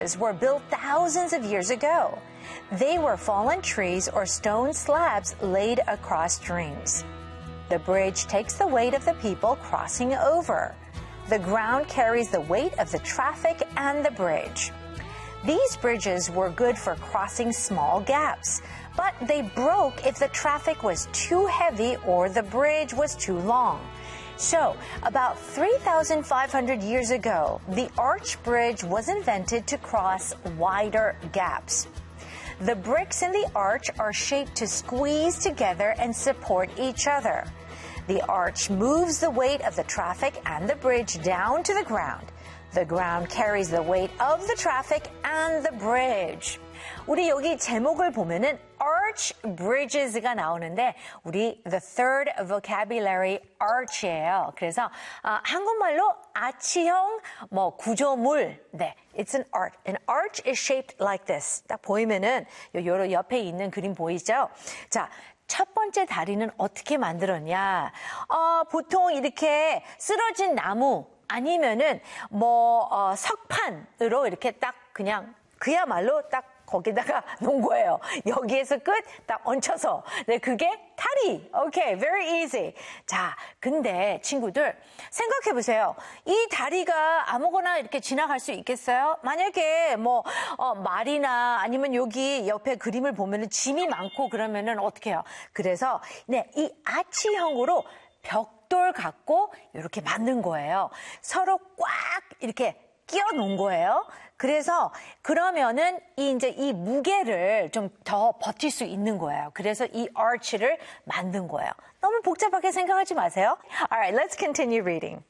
were built thousands of years ago. They were fallen trees or stone slabs laid across streams. The bridge takes the weight of the people crossing over. The ground carries the weight of the traffic and the bridge. These bridges were good for crossing small gaps, but they broke if the traffic was too heavy or the bridge was too long. So, about 3,500 years ago, the arch bridge was invented to cross wider gaps. The bricks in the arch are shaped to squeeze together and support each other. The arch moves the weight of the traffic and the bridge down to the ground. The ground carries the weight of the traffic and the bridge. 우리 여기 제목을 보면은 arch bridges가 나오는데 우리 the third vocabulary arch예요. 그래서 한국말로 아치형 구조물. 네, it's an arch. An arch is shaped like this. 딱 보이면은 요 옆에 있는 그림 보이죠? 자, 첫 번째 다리는 어떻게 만들었냐? 보통 이렇게 쓰러진 나무 아니면은 석판으로 이렇게 딱 그냥 그야말로 딱 거기다가 놓은 거예요. 여기에서 끝 딱 얹혀서. 네, 그게 다리. 오케이, very easy. 자, 근데 친구들 생각해 보세요. 이 다리가 아무거나 이렇게 지나갈 수 있겠어요? 만약에 말이나 아니면 여기 옆에 그림을 보면은 짐이 많고 그러면은 어떻게 해요? 그래서 네, 이 아치형으로 벽돌 갖고 이렇게 만든 거예요. 서로 꽉 이렇게 끼워 놓은 거예요. 그래서 그러면은 이 무게를 좀 더 버틸 수 있는 거예요. 그래서 이 arch를 만든 거예요. 너무 복잡하게 생각하지 마세요. Alright, let's continue reading.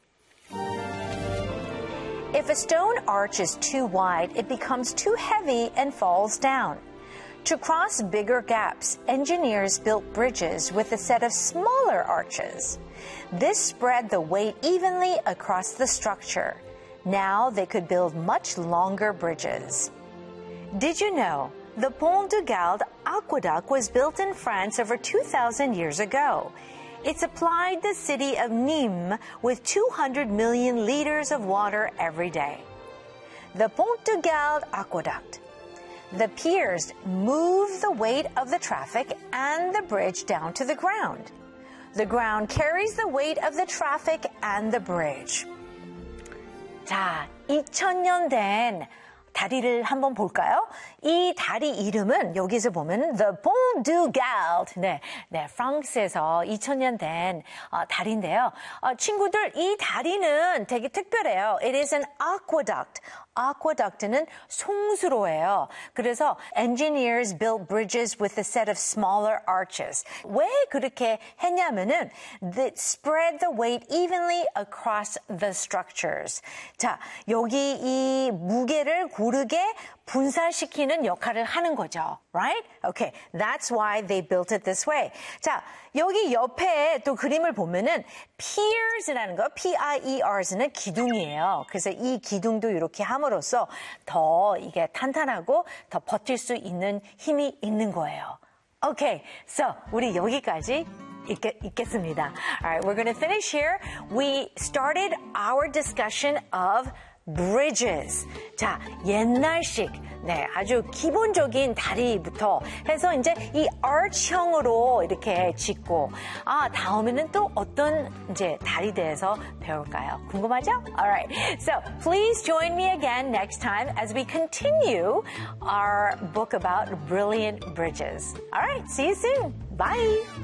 If a stone arch is too wide, it becomes too heavy and falls down. To cross bigger gaps, engineers built bridges with a set of smaller arches. This spread the weight evenly across the structure. Now they could build much longer bridges. Did you know the Pont du Gard aqueduct was built in France over 2,000 years ago? It supplied the city of Nîmes with 200 million liters of water every day. The Pont du Gard aqueduct. The piers move the weight of the traffic and the bridge down to the ground. The ground carries the weight of the traffic and the bridge. 자, 2000년 된 다리를 한번 볼까요? 이 다리 이름은 여기서 보면 The Pont du Gard. 네, 프랑스에서 2000년 된 다리인데요. 친구들, 이 다리는 되게 특별해요. It is an aqueduct. aqueduct는 송수로예요. 그래서 engineers built bridges with a set of smaller arches. 왜 그렇게 했냐면은 they spread the weight evenly across the structures. 자, 여기 이 무게를 고르게 분산시키는 역할을 하는 거죠. Right? Okay, that's why they built it this way. 자, 여기 옆에 또 그림을 보면은 piers라는 거, P-I-E-Rs는 기둥이에요. 그래서 이 기둥도 이렇게 함으로써 더 이게 탄탄하고 더 버틸 수 있는 힘이 있는 거예요. Okay, so 우리 여기까지 읽겠습니다. Alright, we're going to finish here. We started our discussion of bridges. 자, 옛날식, 네, 아주 기본적인 다리부터 해서 이제 이 arch형으로 이렇게 짓고, 다음에는 또 어떤 이제 다리 대해서 배울까요? 궁금하죠? Alright. So, please join me again next time as we continue our book about brilliant bridges. Alright, see you soon. Bye.